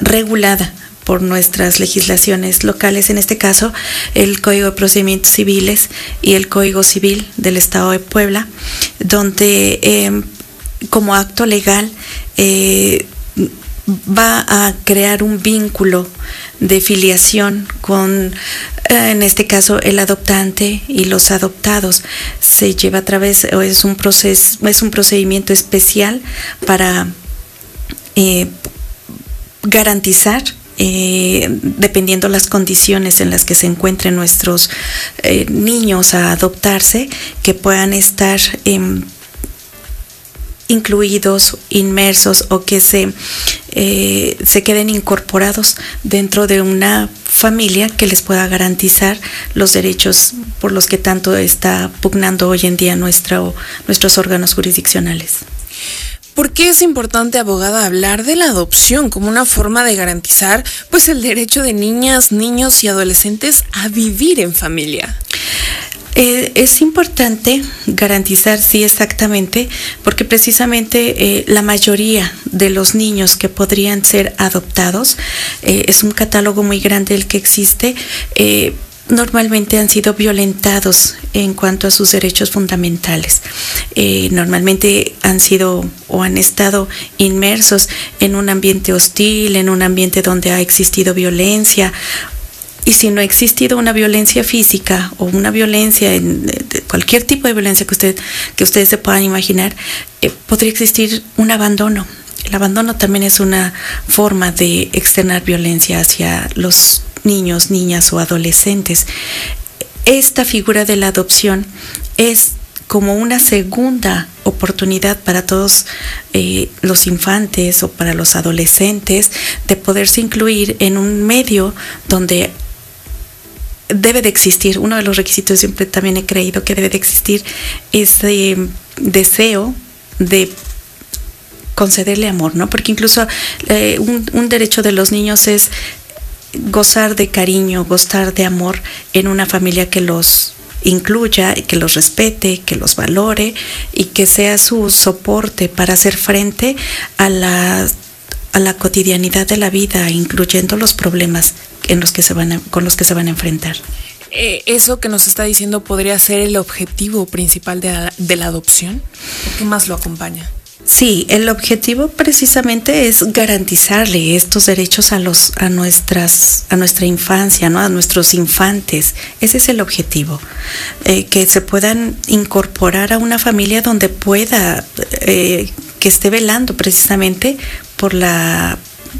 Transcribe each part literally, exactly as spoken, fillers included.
regulada por nuestras legislaciones locales, en este caso el Código de Procedimientos Civiles y el Código Civil del Estado de Puebla, donde eh, como acto legal eh, va a crear un vínculo de filiación con, eh, en este caso, el adoptante y los adoptados. Se lleva a través, o es un proceso, es un procedimiento especial para eh, garantizar, Eh, dependiendo las condiciones en las que se encuentren nuestros eh, niños a adoptarse, que puedan estar eh, incluidos, inmersos o que se, eh, se queden incorporados dentro de una familia que les pueda garantizar los derechos por los que tanto está pugnando hoy en día nuestro, nuestros órganos jurisdiccionales. ¿Por qué es importante, abogada, hablar de la adopción como una forma de garantizar pues el derecho de niñas, niños y adolescentes a vivir en familia? Eh, es importante garantizar, sí, exactamente, porque precisamente eh, la mayoría de los niños que podrían ser adoptados, eh, es un catálogo muy grande el que existe, eh, normalmente han sido violentados en cuanto a sus derechos fundamentales. Eh, normalmente han sido o han estado inmersos en un ambiente hostil, en un ambiente donde ha existido violencia. Y si no ha existido una violencia física o una violencia, en, de cualquier tipo de violencia que, usted, que ustedes se puedan imaginar, eh, podría existir un abandono. El abandono también es una forma de externar violencia hacia los niños, niñas o adolescentes. Esta figura de la adopción es como una segunda oportunidad para todos eh, los infantes o para los adolescentes de poderse incluir en un medio donde debe de existir, uno de los requisitos, siempre también he creído que debe de existir ese deseo de concederle amor, ¿no? Porque incluso eh, un, un derecho de los niños es gozar de cariño, gozar de amor en una familia que los incluya, que los respete, que los valore y que sea su soporte para hacer frente a la, a la cotidianidad de la vida, incluyendo los problemas en los que se van a, con los que se van a enfrentar. Eh, ¿Eso que nos está diciendo podría ser el objetivo principal de la, de la adopción? ¿O qué más lo acompaña? Sí, el objetivo precisamente es garantizarle estos derechos a los a nuestras a nuestra infancia, ¿no? A nuestros infantes. Ese es el objetivo, eh, que se puedan incorporar a una familia donde pueda eh, que esté velando precisamente por la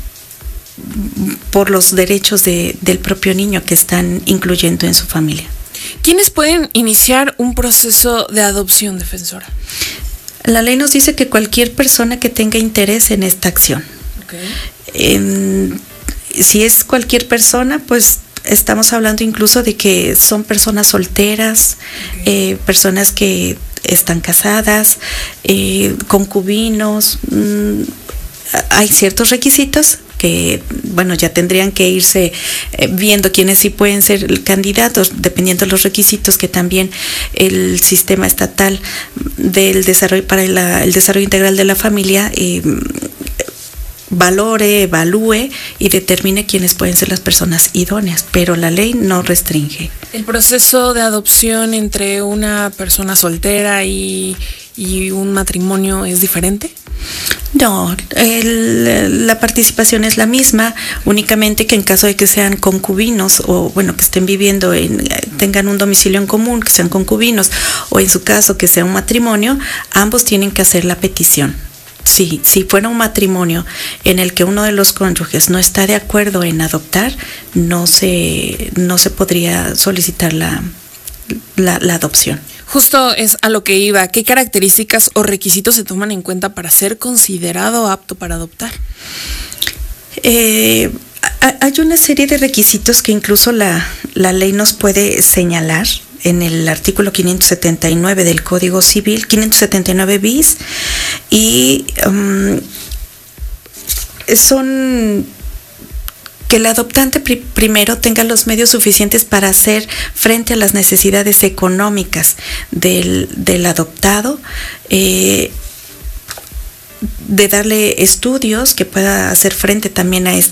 por los derechos de, del propio niño que están incluyendo en su familia. ¿Quiénes pueden iniciar un proceso de adopción, defensora? La ley nos dice que cualquier persona que tenga interés en esta acción. Okay. En, si es cualquier persona, pues estamos hablando incluso de que son personas solteras, okay. eh, personas que están casadas, eh, concubinos. Mmm, hay ciertos requisitos que, bueno, ya tendrían que irse eh, viendo quiénes sí pueden ser candidatos, dependiendo de los requisitos que también el sistema estatal del desarrollo para la, el desarrollo integral de la familia eh, valore, evalúe y determine quiénes pueden ser las personas idóneas, pero la ley no restringe. ¿El proceso de adopción entre una persona soltera y, y un matrimonio es diferente? No, el, la participación es la misma, únicamente que en caso de que sean concubinos o bueno, que estén viviendo, en, tengan un domicilio en común, que sean concubinos, o en su caso que sea un matrimonio, ambos tienen que hacer la petición. Sí, si fuera un matrimonio en el que uno de los cónyuges no está de acuerdo en adoptar, no se, no se podría solicitar la, la, la adopción. Justo es a lo que iba. ¿Qué características o requisitos se toman en cuenta para ser considerado apto para adoptar? Eh, hay una serie de requisitos que incluso la, la ley nos puede señalar en el artículo quinientos setenta y nueve del Código Civil, quinientos setenta y nueve bis, y um, son que el adoptante pri- primero tenga los medios suficientes para hacer frente a las necesidades económicas del, del adoptado, eh, de darle estudios que pueda hacer frente también a, esta,